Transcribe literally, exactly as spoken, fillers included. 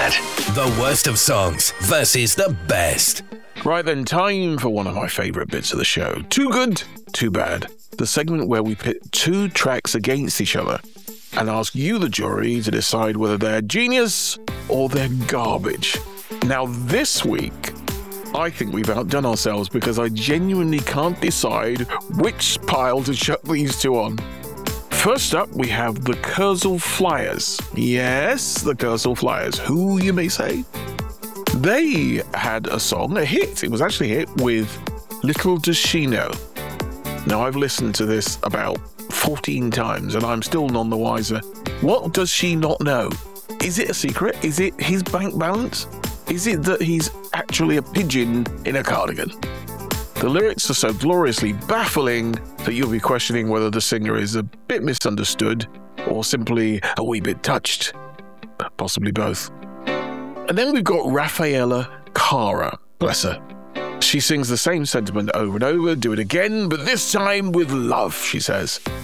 bad. The worst of songs versus the best. Right then, time for one of my favourite bits of the show. Too good, too bad. The segment where we pit two tracks against each other and ask you, the jury, to decide whether they're genius or they're garbage. Now, this week, I think we've outdone ourselves because I genuinely can't decide which pile to chuck these two on. First up, we have the Kursaal Flyers. Yes, the Kursaal Flyers. Who, you may say? They had a song, a hit. It was actually a hit with Little Does She Know. Now, I've listened to this about fourteen times and I'm still none the wiser. What does she not know? Is it a secret? Is it his bank balance? Is it that he's actually a pigeon in a cardigan? The lyrics are so gloriously baffling that you'll be questioning whether the singer is a bit misunderstood or simply a wee bit touched. Possibly both. And then we've got Rafaela Cara, bless her. She sings the same sentiment over and over, do it again, but this time with love, she says.